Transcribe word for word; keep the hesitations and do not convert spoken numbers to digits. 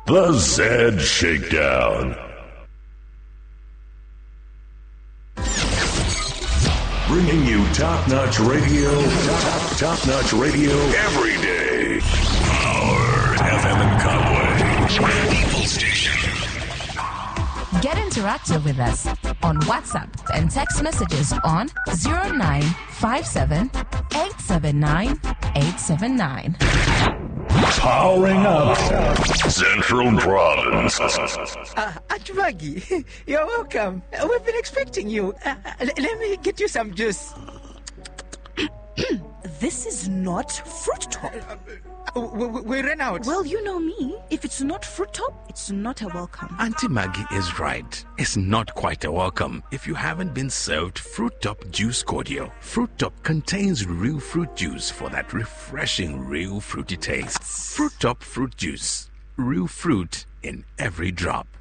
The Zed Shakedown. Bringing you top-notch radio, top, top-notch radio every day. Powered F M in Conway. People Station. Get interactive with us on WhatsApp and text messages on zero nine five seven, eight seven nine, eight seven nine. Powering up Central Province. Uh, Aunt Maggie, you're welcome. Uh, We've been expecting you. Uh, l- let me get you some juice. This is not Fruit Top. Uh, we, we- we ran out. Well, you know me. If it's not Fruit Top, it's not a welcome. Auntie Maggie is right. It's not quite a welcome if you haven't been served Fruit Top Juice Cordial. Fruit Top contains real fruit juice for that refreshing, real fruity taste. Fruit Top Fruit Juice. Real fruit in every drop.